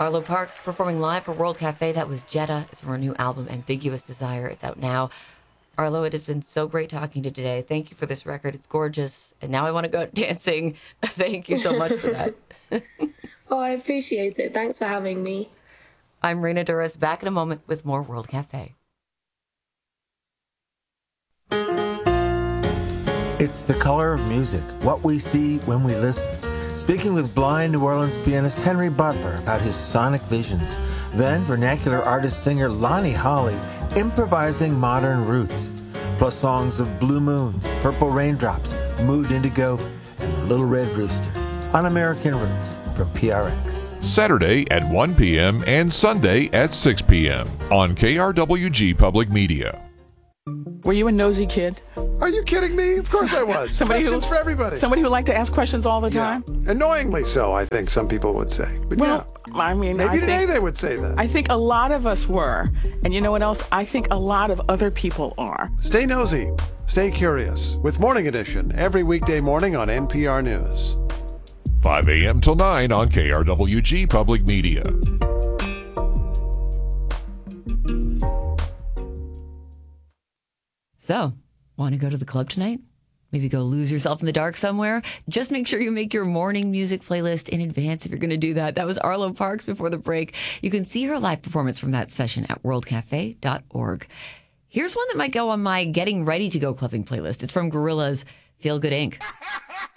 Arlo Parks performing live for World Cafe. That was Jetta. It's from her new album, Ambiguous Desire. It's out now. Arlo, it has been so great talking to you today. Thank you for this record. It's gorgeous. And now I want to go out dancing. Thank you so much for that. Oh, I appreciate it. Thanks for having me. I'm Raina Douris, back in a moment with more World Cafe. It's the color of music, what we see when we listen. Speaking with blind New Orleans pianist Henry Butler about his sonic visions. Then vernacular artist-singer Lonnie Holley improvising modern roots. Plus songs of Blue Moons, Purple Raindrops, Mood Indigo, and The Little Red Rooster on American Roots from PRX. Saturday at 1 p.m. and Sunday at 6 p.m. on KRWG Public Media. Were you a nosy kid? Are you kidding me? Of course I was. Questions for everybody. Somebody who liked to ask questions all the time? Yeah. Annoyingly so, I think some people would say. But well, yeah. I mean, maybe today they would say that. I think a lot of us were. And you know what else? I think a lot of other people are. Stay nosy. Stay curious. With Morning Edition every weekday morning on NPR News. 5 a.m. till 9 on KRWG Public Media. So, want to go to the club tonight? Maybe go lose yourself in the dark somewhere? Just make sure you make your morning music playlist in advance if you're going to do that. That was Arlo Parks before the break. You can see her live performance from that session at worldcafe.org. Here's one that might go on my getting ready to go clubbing playlist. It's from Gorillaz, Feel Good Inc.